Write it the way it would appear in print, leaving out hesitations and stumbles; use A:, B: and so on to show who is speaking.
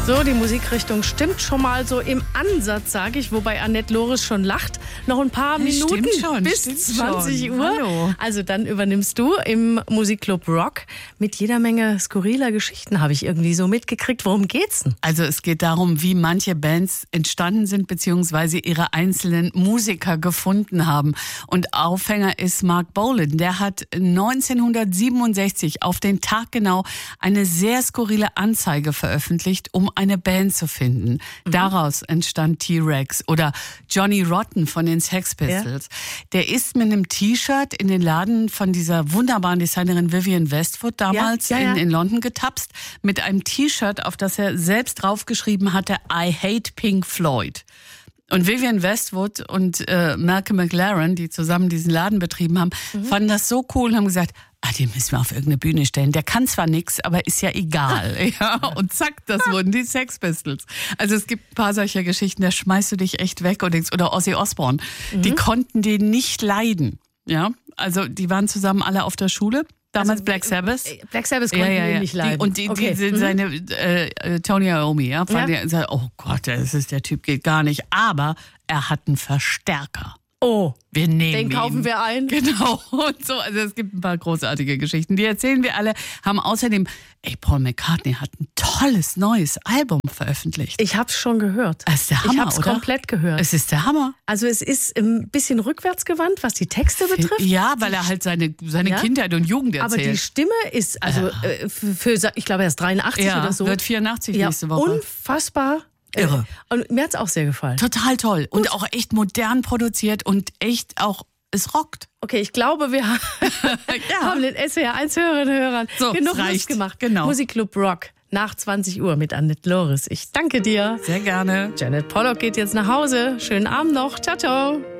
A: So, die Musikrichtung stimmt schon mal so im Ansatz, sage ich, wobei Annette Loris schon lacht. Noch ein paar Minuten bis 20 Uhr.
B: Hallo.
A: Also dann übernimmst du im Musikclub Rock mit jeder Menge skurriler Geschichten, habe ich irgendwie so mitgekriegt. Worum geht's denn?
B: Also es geht darum, wie manche Bands entstanden sind, beziehungsweise ihre einzelnen Musiker gefunden haben. Und Aufhänger ist Marc Bolan. Der hat 1967 auf den Tag genau eine sehr skurrile Anzeige veröffentlicht, um eine Band zu finden. Daraus entstand T-Rex oder Johnny Rotten von den Sex Pistols. Ja. Der ist mit einem T-Shirt in den Laden von dieser wunderbaren Designerin Vivienne Westwood damals in London getapst, mit einem T-Shirt, auf das er selbst draufgeschrieben hatte, I hate Pink Floyd. Und Vivienne Westwood und Malcolm McLaren, die zusammen diesen Laden betrieben haben, fanden das so cool und haben gesagt, den müssen wir auf irgendeine Bühne stellen. Der kann zwar nichts, aber ist ja egal. Ja, und zack, das wurden die Sex Pistols. Also es gibt ein paar solcher Geschichten, da schmeißt du dich echt weg und denkst, oder Ozzy Osbourne, die konnten den nicht leiden. Ja, also die waren zusammen alle auf der Schule. Damals Black Sabbath.
A: Black Sabbath konnten ihn nicht leiden.
B: Und seine Tony Iommi, oh Gott, das ist der Typ, geht gar nicht. Aber er hat einen Verstärker.
A: Oh,
B: wir nehmen
A: den kaufen wir ein.
B: Genau. Und so, also es gibt ein paar großartige Geschichten. Die erzählen wir alle. Haben außerdem, Paul McCartney hat ein tolles neues Album veröffentlicht.
A: Ich hab's schon gehört.
B: Das ist der Hammer,
A: ich hab's komplett gehört.
B: Es ist der Hammer.
A: Also es ist ein bisschen rückwärtsgewandt, was die Texte betrifft.
B: Ja, weil er halt seine Kindheit und Jugend erzählt.
A: Aber die Stimme ist, also ich glaube, er ist 83 oder so.
B: Wird 84 nächste Woche.
A: Unfassbar.
B: Irre.
A: Und mir hat's auch sehr gefallen.
B: Total toll. Und auch echt modern produziert und echt auch, es rockt.
A: Okay, ich glaube, wir haben den SWR1 Hörerinnen und Hörern genug Lust gemacht.
B: Genau.
A: Musikclub Rock nach 20 Uhr mit Annette Loris. Ich danke dir.
B: Sehr gerne.
A: Janet Pollock geht jetzt nach Hause. Schönen Abend noch. Ciao, ciao.